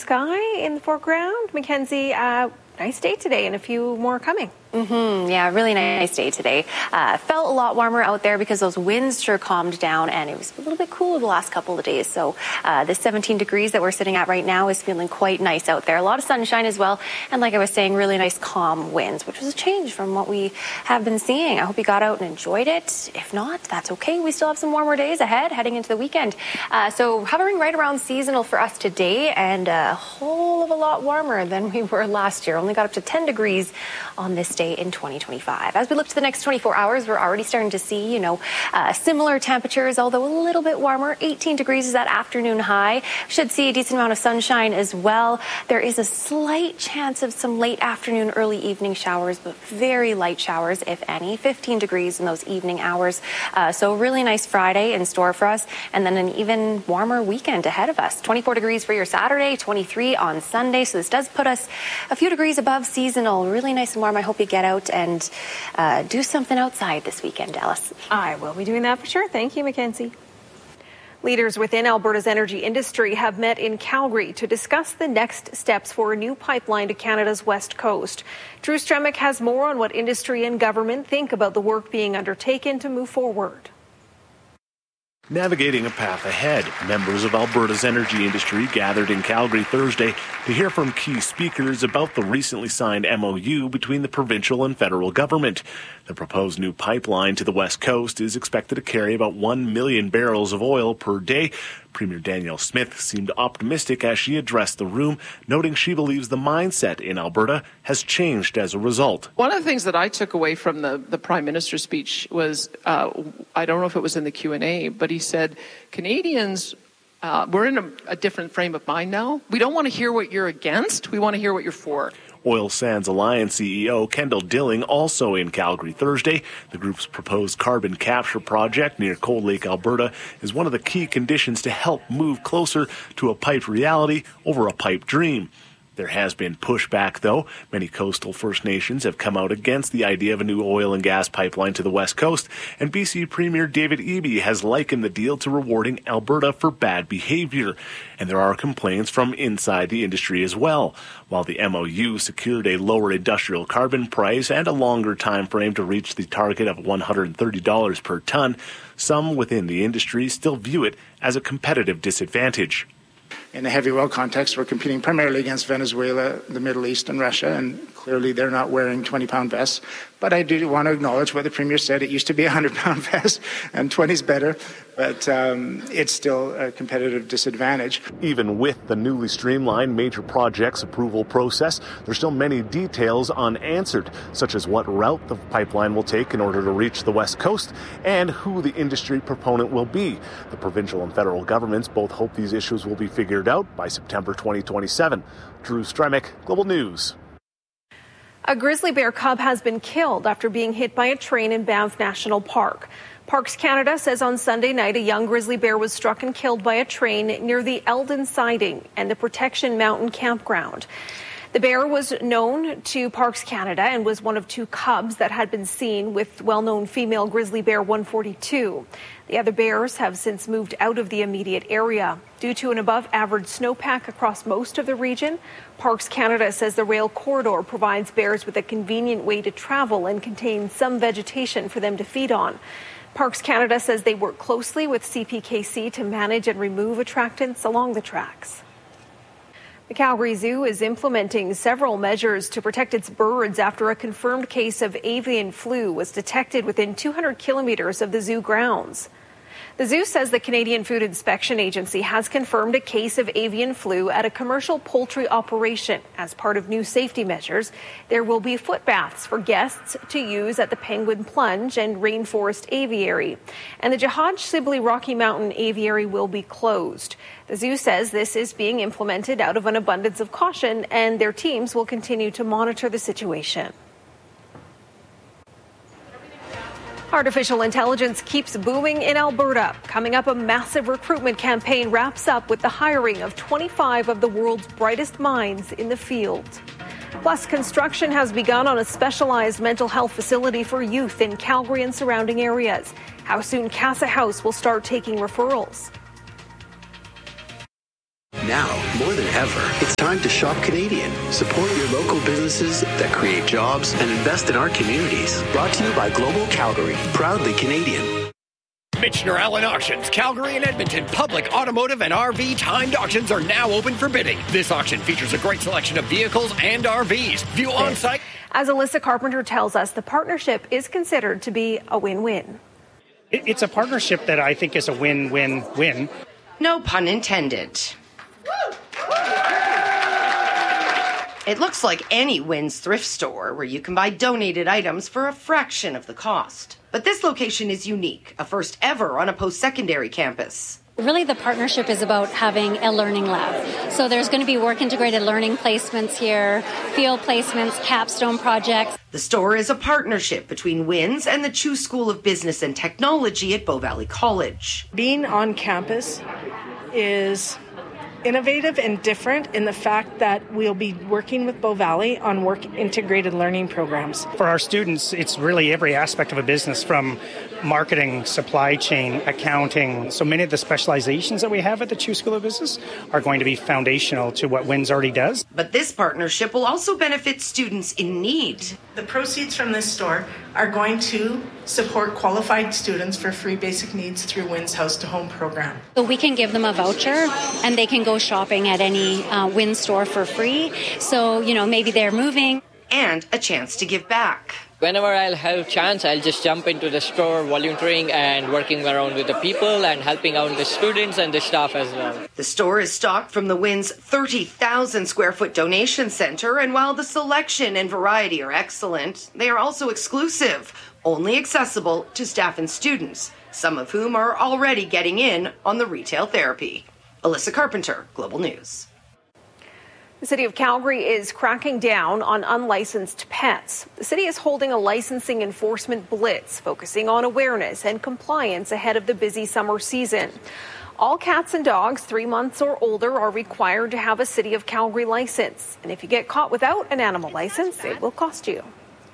sky in the foreground. Mackenzie, nice day today and a few more coming. Yeah, really nice day today. Felt a lot warmer out there because those winds sure calmed down, and it was a little bit cooler the last couple of days. So this 17 degrees that we're sitting at right now is feeling quite nice out there. A lot of sunshine as well. And like I was saying, really nice calm winds, which was a change from what we have been seeing. I hope you got out and enjoyed it. If not, that's okay. We still have some warmer days ahead heading into the weekend. So hovering right around seasonal for us today, and a whole of a lot warmer than we were last year. Only got up to 10 degrees on this day in 2025. As we look to the next 24 hours, we're already starting to see, similar temperatures, although a little bit warmer. 18 degrees is that afternoon high. Should see a decent amount of sunshine as well. There is a slight chance of some late afternoon, early evening showers, but very light showers, if any. 15 degrees in those evening hours. So really nice Friday in store for us, and then an even warmer weekend ahead of us. 24 degrees for your Saturday, 23 on Sunday. So this does put us a few degrees above seasonal. Really nice and warm. I hope you get out and do something outside this weekend, Dallas. I will be doing that for sure. Thank you, Mackenzie. Leaders within Alberta's energy industry have met in Calgary to discuss the next steps for a new pipeline to Canada's west coast. Drew Stremick has more on what industry and government think about the work being undertaken to move forward. Navigating a path ahead, members of Alberta's energy industry gathered in Calgary Thursday to hear from key speakers about the recently signed MOU between the provincial and federal government. The proposed new pipeline to the west coast is expected to carry about 1 million barrels of oil per day. Premier Danielle Smith seemed optimistic as she addressed the room, noting she believes the mindset in Alberta has changed as a result. One of the things that I took away from the Prime Minister's speech was, I don't know if it was in the Q&A, but he said, Canadians, we're in a different frame of mind now. We don't want to hear what you're against. We want to hear what you're for. Oil Sands Alliance CEO Kendall Dilling also in Calgary Thursday. The group's proposed carbon capture project near Cold Lake, Alberta, is one of the key conditions to help move closer to a piped reality over a pipe dream. There has been pushback, though. Many coastal First Nations have come out against the idea of a new oil and gas pipeline to the west coast, and BC Premier David Eby has likened the deal to rewarding Alberta for bad behavior. And there are complaints from inside the industry as well. While the MOU secured a lower industrial carbon price and a longer time frame to reach the target of $130 per ton, some within the industry still view it as a competitive disadvantage. In the heavy oil context, we're competing primarily against Venezuela, the Middle East, and Russia, and clearly they're not wearing 20-pound vests. But I do want to acknowledge what the Premier said. It used to be a 100-pound vest, and 20 is better, but it's still a competitive disadvantage. Even with the newly streamlined major projects approval process, there's still many details unanswered, such as what route the pipeline will take in order to reach the west coast and who the industry proponent will be. The provincial and federal governments both hope these issues will be figured out by September 2027. Drew Stremick, Global News. A grizzly bear cub has been killed after being hit by a train in Banff National Park. Parks Canada says on Sunday night a young grizzly bear was struck and killed by a train near the Eldon Siding and the Protection Mountain Campground. The bear was known to Parks Canada and was one of two cubs that had been seen with well-known female grizzly bear 142. The other bears have since moved out of the immediate area. Due to an above-average snowpack across most of the region, Parks Canada says the rail corridor provides bears with a convenient way to travel and contains some vegetation for them to feed on. Parks Canada says they work closely with CPKC to manage and remove attractants along the tracks. The Calgary Zoo is implementing several measures to protect its birds after a confirmed case of avian flu was detected within 200 kilometers of the zoo grounds. The zoo says the Canadian Food Inspection Agency has confirmed a case of avian flu at a commercial poultry operation. As part of new safety measures, there will be foot baths for guests to use at the Penguin Plunge and Rainforest Aviary. And the Jihad Sibley Rocky Mountain Aviary will be closed. The zoo says this is being implemented out of an abundance of caution, and their teams will continue to monitor the situation. Artificial intelligence keeps booming in Alberta. Coming up, a massive recruitment campaign wraps up with the hiring of 25 of the world's brightest minds in the field. Plus, construction has begun on a specialized mental health facility for youth in Calgary and surrounding areas. How soon Casa House will start taking referrals. Now, more than ever, it's time to shop Canadian. Support your local businesses that create jobs and invest in our communities. Brought to you by Global Calgary, proudly Canadian. Michener Allen Auctions, Calgary and Edmonton public, automotive, and RV timed auctions are now open for bidding. This auction features a great selection of vehicles and RVs. View on site. As Alyssa Carpenter tells us, the partnership is considered to be a win-win. It's a partnership that I think is a win-win-win. No pun intended. It looks like any Wynn's thrift store where you can buy donated items for a fraction of the cost. But this location is unique, a first ever on a post-secondary campus. Really, the partnership is about having a learning lab. So there's going to be work-integrated learning placements here, field placements, capstone projects. The store is a partnership between Wynn's and the Chu School of Business and Technology at Bow Valley College. Being on campus is innovative and different in the fact that we'll be working with Bow Valley on work-integrated learning programs. For our students, it's really every aspect of a business, from marketing, supply chain, accounting. So many of the specializations that we have at the Chu School of Business are going to be foundational to what Wynn's already does. But this partnership will also benefit students in need. The proceeds from this store are going to support qualified students for free basic needs through Wynn's House to Home program. So we can give them a voucher and they can go shopping at any Wynn store for free. So, maybe they're moving. And a chance to give back. Whenever I'll have a chance, I'll just jump into the store, volunteering and working around with the people and helping out the students and the staff as well. The store is stocked from the Wynn's 30,000 square foot donation center, and while the selection and variety are excellent, they are also exclusive, only accessible to staff and students, some of whom are already getting in on the retail therapy. Alyssa Carpenter, Global News. The City of Calgary is cracking down on unlicensed pets. The city is holding a licensing enforcement blitz, focusing on awareness and compliance ahead of the busy summer season. All cats and dogs 3 months or older are required to have a City of Calgary license. And if you get caught without an animal license, it will cost you.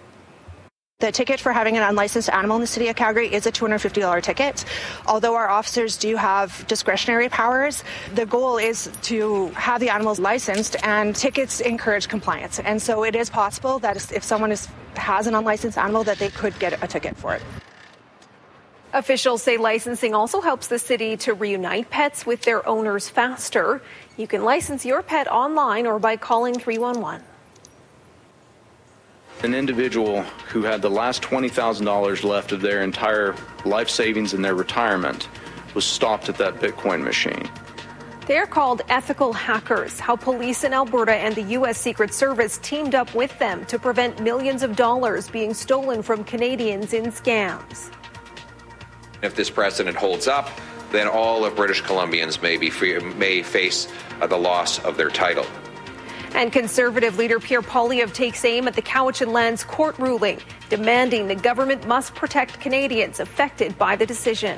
The ticket for having an unlicensed animal in the City of Calgary is a $250 ticket. Although our officers do have discretionary powers, the goal is to have the animals licensed, and tickets encourage compliance. And so it is possible that if someone has an unlicensed animal, that they could get a ticket for it. Officials say licensing also helps the city to reunite pets with their owners faster. You can license your pet online or by calling 311. An individual who had the last $20,000 left of their entire life savings in their retirement was stopped at that Bitcoin machine. They're called ethical hackers. How police in Alberta and the U.S. Secret Service teamed up with them to prevent millions of dollars being stolen from Canadians in scams. If this precedent holds up, then all of British Columbians may face the loss of their title. And Conservative leader Pierre Poilievre takes aim at the Cowichan Lands court ruling, demanding the government must protect Canadians affected by the decision.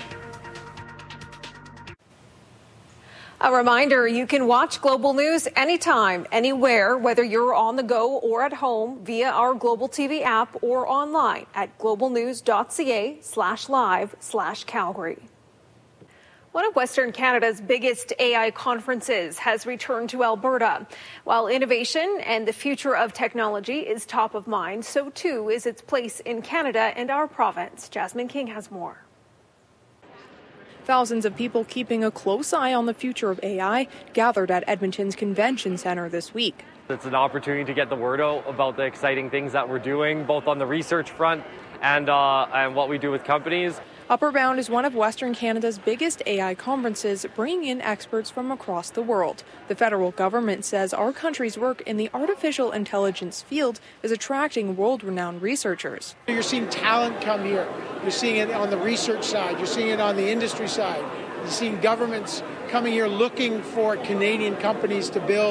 A reminder, you can watch Global News anytime, anywhere, whether you're on the go or at home via our Global TV app or online at globalnews.ca/live/Calgary. One of Western Canada's biggest AI conferences has returned to Alberta. While innovation and the future of technology is top of mind, so too is its place in Canada and our province. Jasmine King has more. Thousands of people keeping a close eye on the future of AI gathered at Edmonton's Convention Centre this week. It's an opportunity to get the word out about the exciting things that we're doing, both on the research front and what we do with companies. Upper Bound is one of Western Canada's biggest AI conferences, bringing in experts from across the world. The federal government says our country's work in the artificial intelligence field is attracting world-renowned researchers. You're seeing talent come here. You're seeing it on the research side. You're seeing it on the industry side. You're seeing governments coming here looking for Canadian companies to build.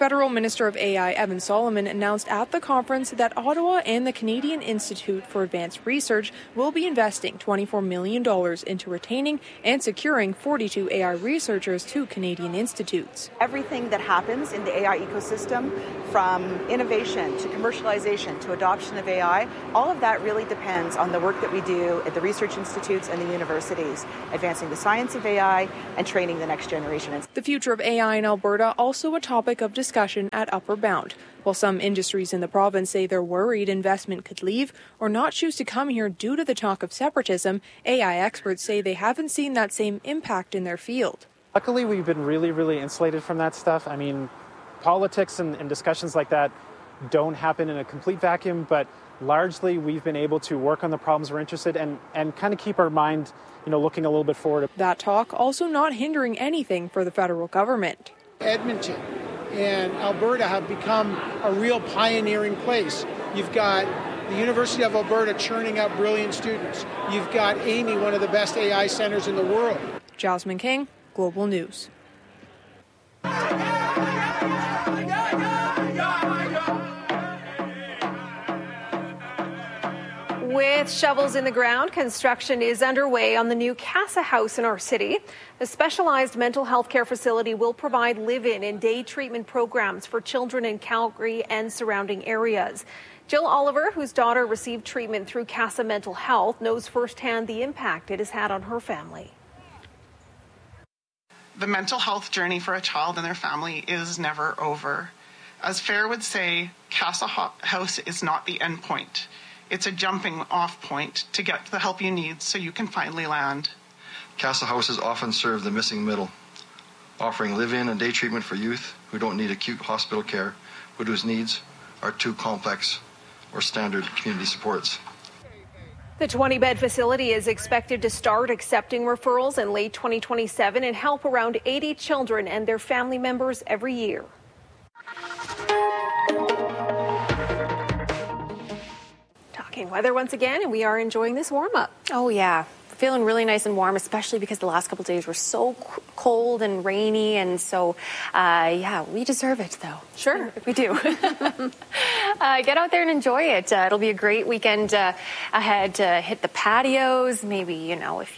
Federal Minister of AI Evan Solomon announced at the conference that Ottawa and the Canadian Institute for Advanced Research will be investing $24 million into retaining and securing 42 AI researchers to Canadian institutes. Everything that happens in the AI ecosystem, from innovation to commercialization to adoption of AI, all of that really depends on the work that we do at the research institutes and the universities, advancing the science of AI and training the next generation. The future of AI in Alberta also a topic of discussion at Upper Bound. While some industries in the province say they're worried investment could leave or not choose to come here due to the talk of separatism, AI experts say they haven't seen that same impact in their field. Luckily, we've been really insulated from that stuff. I mean, politics and discussions like that don't happen in a complete vacuum, but largely we've been able to work on the problems we're interested in and kind of keep our mind, looking a little bit forward. That talk also not hindering anything for the federal government. Edmonton and Alberta have become a real pioneering place. You've got the University of Alberta churning out brilliant students. You've got AMI, one of the best AI centers in the world. Jasmine King, Global News. With shovels in the ground, construction is underway on the new Casa House in our city. The specialized mental health care facility will provide live-in and day treatment programs for children in Calgary and surrounding areas. Jill Oliver, whose daughter received treatment through Casa Mental Health, knows firsthand the impact it has had on her family. The mental health journey for a child and their family is never over. As Fair would say, Casa House is not the end point. It's a jumping off point to get the help you need so you can finally land. Casa Houses often serve the missing middle, offering live-in and day treatment for youth who don't need acute hospital care, but whose needs are too complex or standard community supports. The 20-bed facility is expected to start accepting referrals in late 2027 and help around 80 children and their family members every year. Talking weather once again, and we are enjoying this warm-up. Oh, yeah. Feeling really nice and warm, especially because the last couple of days were so cold and rainy. And so, we deserve it, though. Sure. We do. Get out there and enjoy it. It'll be a great weekend ahead. Hit the patios. Maybe, if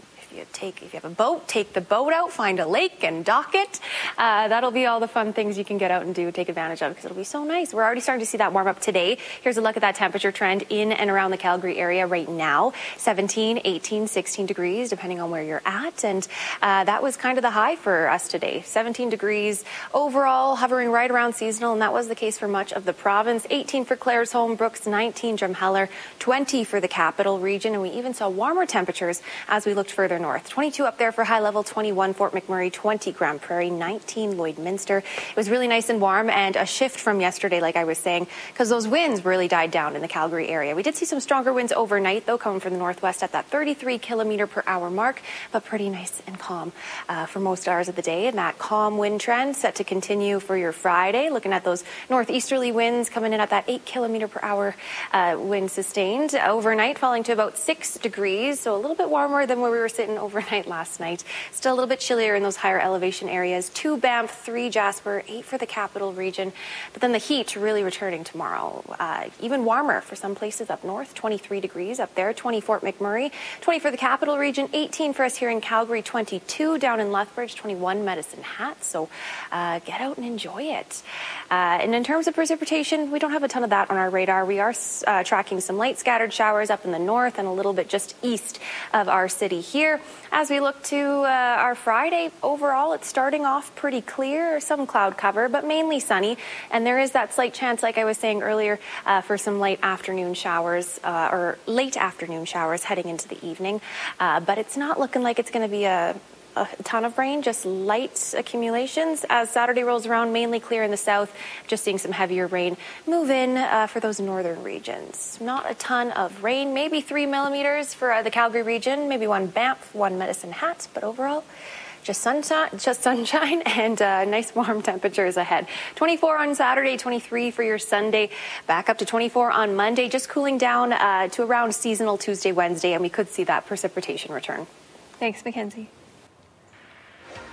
you have a boat, take the boat out, find a lake and dock it. That'll be all the fun things you can get out and do, take advantage of, because it'll be so nice. We're already starting to see that warm up today. Here's a look at that temperature trend in and around the Calgary area right now. 17, 18, 16 degrees, depending on where you're at. And that was kind of the high for us today. 17 degrees overall, hovering right around seasonal, and that was the case for much of the province. 18 for Claresholm, Brooks, 19 Drumheller, 20 for the capital region, and we even saw warmer temperatures as we looked further north. 22 up there for high level, 21 Fort McMurray, 20 Grand Prairie, 19 Lloydminster. It was really nice and warm, and a shift from yesterday, like I was saying, because those winds really died down in the Calgary area. We did see some stronger winds overnight, though, coming from the northwest at that 33 kilometer per hour mark, but pretty nice and calm for most hours of the day. And that calm wind trend set to continue for your Friday. Looking at those northeasterly winds coming in at that 8 kilometer per hour wind sustained overnight, falling to about 6 degrees, so a little bit warmer than where we were sitting overnight last night. Still a little bit chillier in those higher elevation areas. 2 Banff, 3 Jasper, 8 for the capital region. But then the heat really returning tomorrow. Even warmer for some places up north. 23 degrees up there. 20 Fort McMurray. 20 for the capital region. 18 for us here in Calgary. 22 down in Lethbridge. 21 Medicine Hat. So get out and enjoy it. And in terms of precipitation, we don't have a ton of that on our radar. We are tracking some light scattered showers up in the north and a little bit just east of our city here. As we look to our Friday, overall, it's starting off pretty clear, some cloud cover, but mainly sunny. And there is that slight chance, like I was saying earlier, for some light afternoon showers or late afternoon showers heading into the evening. But it's not looking like it's going to be a ton of rain, just light accumulations. As Saturday rolls around, mainly clear in the south, just seeing some heavier rain move in for those northern regions. Not a ton of rain, maybe 3 millimeters for the Calgary region, maybe 1 Banff, 1 Medicine Hat, but overall, just sunshine and nice warm temperatures ahead. 24 on Saturday, 23 for your Sunday, back up to 24 on Monday, just cooling down to around seasonal Tuesday, Wednesday, and we could see that precipitation return. Thanks, Mackenzie.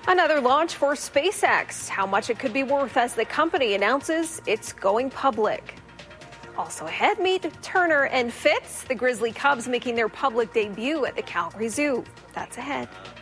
Another launch for SpaceX, how much it could be worth as the company announces it's going public. Also ahead, meet Turner and Fitz, the Grizzly Cubs making their public debut at the Calgary Zoo. That's ahead.